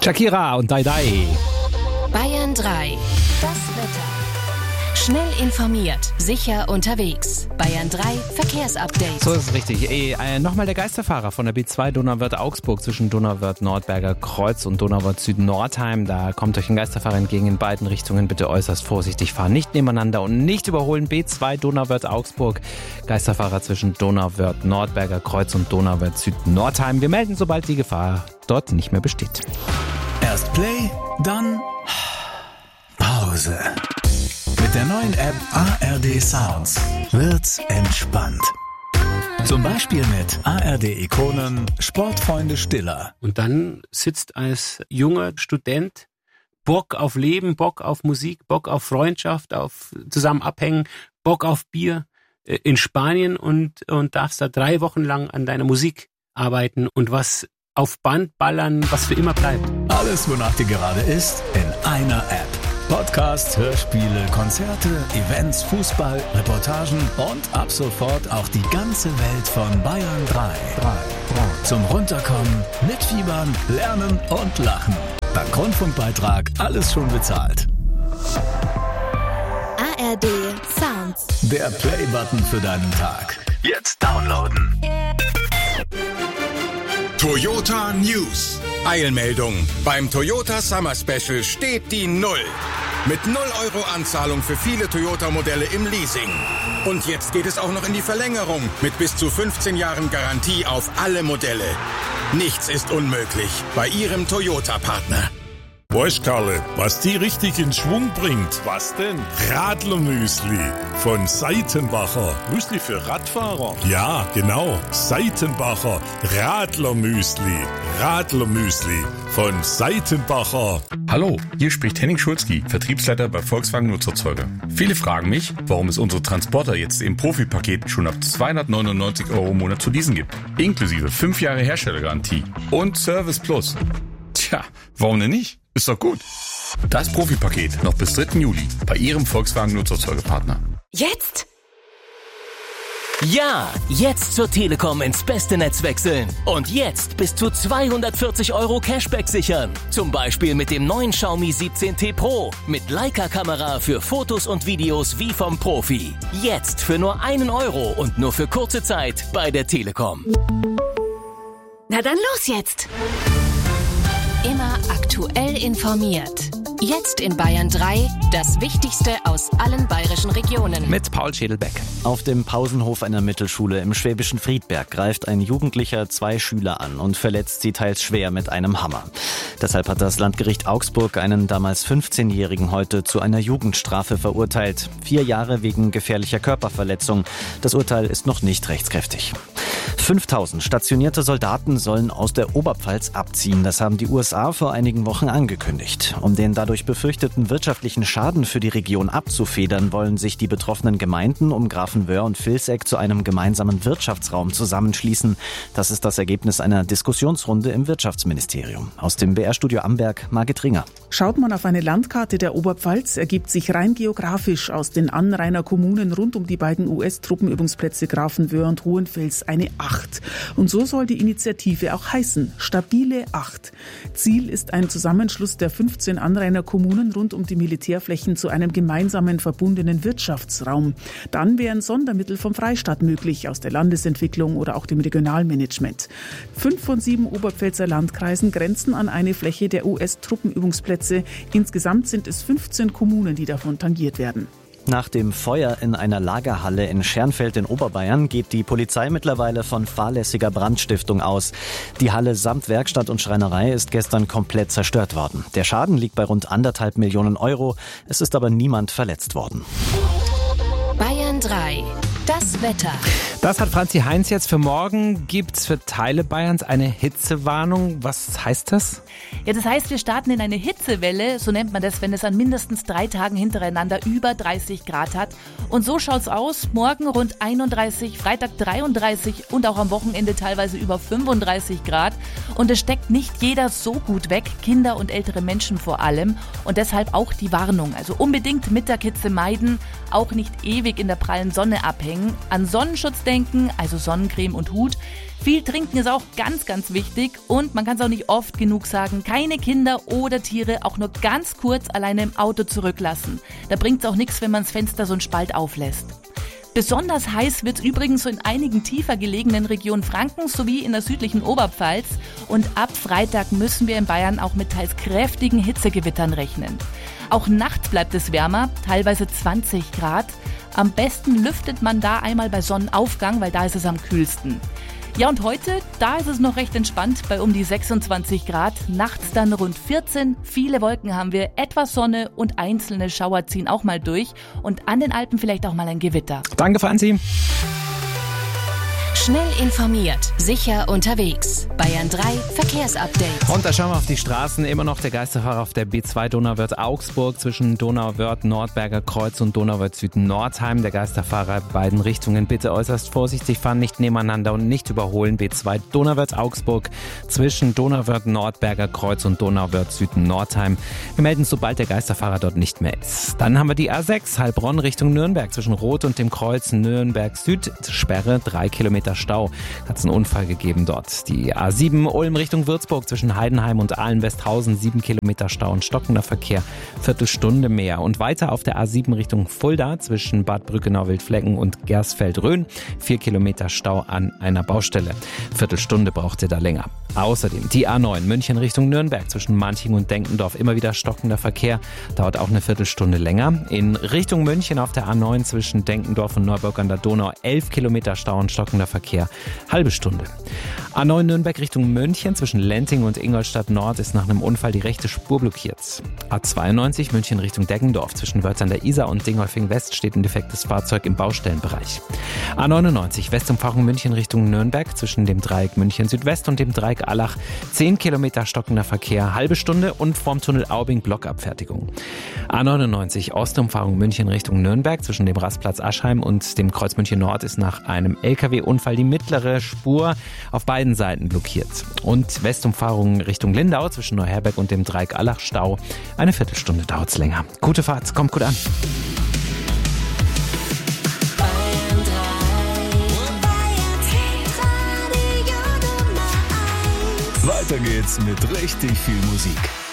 Shakira und Dai Dai. Bayern 3. Das Wetter. Schnell informiert, sicher unterwegs. Bayern 3 Verkehrsupdate. So ist es richtig. Nochmal der Geisterfahrer von der B2 Donauwörth-Augsburg zwischen Donauwörth-Nordberger Kreuz und Donauwörth-Süd-Nordheim. Da kommt euch ein Geisterfahrer entgegen in beiden Richtungen. Bitte äußerst vorsichtig fahren. Nicht nebeneinander und nicht überholen. B2 Donauwörth-Augsburg. Geisterfahrer zwischen Donauwörth-Nordberger Kreuz und Donauwörth-Süd-Nordheim. Wir melden, sobald die Gefahr dort nicht mehr besteht. Erst Play, dann Pause. Mit der neuen App ARD Sounds wird's entspannt. Zum Beispiel mit ARD-Ikonen Sportfreunde Stiller. Und dann sitzt als junger Student Bock auf Leben, Bock auf Musik, Bock auf Freundschaft, auf zusammen abhängen, Bock auf Bier in Spanien und darfst da 3 Wochen lang an deiner Musik arbeiten und was auf Band ballern, was für immer bleibt. Alles, wonach dir gerade ist, in einer App. Podcasts, Hörspiele, Konzerte, Events, Fußball, Reportagen und ab sofort auch die ganze Welt von Bayern 3. Zum Runterkommen, mitfiebern, lernen und lachen. Dank Rundfunkbeitrag alles schon bezahlt. ARD Sounds. Der Play-Button für deinen Tag. Jetzt downloaden. Toyota News. Eilmeldung. Beim Toyota Summer Special steht die 0. Mit 0 € Anzahlung für viele Toyota-Modelle im Leasing. Und jetzt geht es auch noch in die Verlängerung mit bis zu 15 Jahren Garantie auf alle Modelle. Nichts ist unmöglich bei Ihrem Toyota-Partner. Weißt Karle, was die richtig in Schwung bringt? Was denn? Radlermüsli von Seitenbacher. Müsli für Radfahrer? Ja, genau. Seitenbacher Radlermüsli. Radlermüsli von Seitenbacher. Hallo, hier spricht Henning Schulzki, Vertriebsleiter bei Volkswagen Nutzerzeuger. Viele fragen mich, warum es unsere Transporter jetzt im Profipaket schon ab 299 € im Monat zu leasen gibt. Inklusive 5 Jahre Herstellergarantie und Service Plus. Tja, warum denn nicht? Ist doch gut. Das Profipaket noch bis 3. Juli bei Ihrem Volkswagen Nutzerzeugerpartner. Jetzt? Ja, jetzt zur Telekom ins beste Netz wechseln. Und jetzt bis zu 240 € Cashback sichern. Zum Beispiel mit dem neuen Xiaomi 17T Pro. Mit Leica-Kamera für Fotos und Videos wie vom Profi. Jetzt für nur 1 € und nur für kurze Zeit bei der Telekom. Na dann los jetzt! Immer aktuell informiert. Jetzt in Bayern 3 das Wichtigste aus allen bayerischen Regionen. Mit Paul Schädelbeck. Auf dem Pausenhof einer Mittelschule im schwäbischen Friedberg greift ein Jugendlicher 2 Schüler an und verletzt sie teils schwer mit einem Hammer. Deshalb hat das Landgericht Augsburg einen damals 15-Jährigen heute zu einer Jugendstrafe verurteilt. 4 Jahre wegen gefährlicher Körperverletzung. Das Urteil ist noch nicht rechtskräftig. 5000 stationierte Soldaten sollen aus der Oberpfalz abziehen. Das haben die USA vor einigen Wochen angekündigt. Um den dadurch befürchteten wirtschaftlichen Schaden für die Region abzufedern, wollen sich die betroffenen Gemeinden um Grafenwöhr und Vilseck zu einem gemeinsamen Wirtschaftsraum zusammenschließen. Das ist das Ergebnis einer Diskussionsrunde im Wirtschaftsministerium. Aus dem BR-Studio Amberg, Margit Ringer. Schaut man auf eine Landkarte der Oberpfalz, ergibt sich rein geografisch aus den Anrainerkommunen rund um die beiden US-Truppenübungsplätze Grafenwöhr und Hohenfels eine 8. Und so soll die Initiative auch heißen, stabile 8. Ziel ist ein Zusammenschluss der 15 Anrainerkommunen rund um die Militärflächen zu einem gemeinsamen verbundenen Wirtschaftsraum. Dann wären Sondermittel vom Freistaat möglich, aus der Landesentwicklung oder auch dem Regionalmanagement. 5 von 7 Oberpfälzer Landkreisen grenzen an eine Fläche der US-Truppenübungsplätze. Insgesamt sind es 15 Kommunen, die davon tangiert werden. Nach dem Feuer in einer Lagerhalle in Schernfeld in Oberbayern geht die Polizei mittlerweile von fahrlässiger Brandstiftung aus. Die Halle samt Werkstatt und Schreinerei ist gestern komplett zerstört worden. Der Schaden liegt bei rund 1,5 Millionen €. Es ist aber niemand verletzt worden. Bayern 3. Das Wetter. Das hat Franzi Heinz jetzt für morgen. Gibt's für Teile Bayerns eine Hitzewarnung? Was heißt das? Ja, das heißt, wir starten in eine Hitzewelle, so nennt man das, wenn es an mindestens 3 Tagen hintereinander über 30 Grad hat. Und so schaut's aus. Morgen rund 31, Freitag 33 und auch am Wochenende teilweise über 35 Grad. Und es steckt nicht jeder so gut weg, Kinder und ältere Menschen vor allem. Und deshalb auch die Warnung. Also unbedingt Mittagshitze meiden, auch nicht ewig in der prallen Sonne abhängen. bringen. An Sonnenschutz denken, also Sonnencreme und Hut. Viel trinken ist auch ganz, ganz wichtig und man kann es auch nicht oft genug sagen, keine Kinder oder Tiere auch nur ganz kurz alleine im Auto zurücklassen. Da bringt es auch nichts, wenn man das Fenster so einen Spalt auflässt. Besonders heiß wird es übrigens so in einigen tiefer gelegenen Regionen Frankens sowie in der südlichen Oberpfalz. Und ab Freitag müssen wir in Bayern auch mit teils kräftigen Hitzegewittern rechnen. Auch nachts bleibt es wärmer, teilweise 20 Grad. Am besten lüftet man da einmal bei Sonnenaufgang, weil da ist es am kühlsten. Ja, und heute, da ist es noch recht entspannt bei um die 26 Grad. Nachts dann rund 14. Viele Wolken haben wir, etwas Sonne und einzelne Schauer ziehen auch mal durch. Und an den Alpen vielleicht auch mal ein Gewitter. Danke, Franzi. Schnell informiert, sicher unterwegs. Bayern 3 Verkehrsupdate. Und da schauen wir auf die Straßen. Immer noch der Geisterfahrer auf der B2 Donauwörth-Augsburg zwischen Donauwörth-Nordberger Kreuz und Donauwörth-Süd-Nordheim. Der Geisterfahrer beiden Richtungen bitte äußerst vorsichtig fahren, nicht nebeneinander und nicht überholen. B2 Donauwörth-Augsburg zwischen Donauwörth-Nordberger Kreuz und Donauwörth-Süd-Nordheim. Wir melden, sobald der Geisterfahrer dort nicht mehr ist. Dann haben wir die A6 Heilbronn Richtung Nürnberg zwischen Roth und dem Kreuz Nürnberg Süd. Sperre 3 Kilometer Stau. Hat es einen Unfall gegeben dort. Die A7 Ulm Richtung Würzburg zwischen Heidenheim und Ahlen-Westhausen 7 Kilometer Stau und stockender Verkehr, Viertelstunde mehr. Und weiter auf der A7 Richtung Fulda zwischen Bad Brückenau-Wildflecken und Gersfeld-Rhön 4 Kilometer Stau an einer Baustelle. Viertelstunde braucht ihr da länger. Außerdem die A9 München Richtung Nürnberg zwischen Manching und Denkendorf immer wieder stockender Verkehr, dauert auch eine Viertelstunde länger. In Richtung München auf der A9 zwischen Denkendorf und Neuburg an der Donau 11 Kilometer Stau und stockender Verkehr, halbe Stunde. A9 Nürnberg Richtung München zwischen Lenting und Ingolstadt Nord ist nach einem Unfall die rechte Spur blockiert. A92 München Richtung Deggendorf zwischen Wörth an der Isar und Dingolfing West steht ein defektes Fahrzeug im Baustellenbereich. A99 Westumfahrung München Richtung Nürnberg zwischen dem Dreieck München Südwest und dem Dreieck Allach 10 Kilometer stockender Verkehr, halbe Stunde und vorm Tunnel Aubing Blockabfertigung. A99 Ostumfahrung München Richtung Nürnberg zwischen dem Rastplatz Aschheim und dem Kreuz München Nord ist nach einem LKW-Unfall die mittlere Spur auf beiden Seiten blockiert. Und Westumfahrung Richtung Lindau zwischen Neuherberg und dem Dreieck Allach Stau. Eine Viertelstunde dauert's länger. Gute Fahrt, kommt gut an. Weiter geht's mit richtig viel Musik.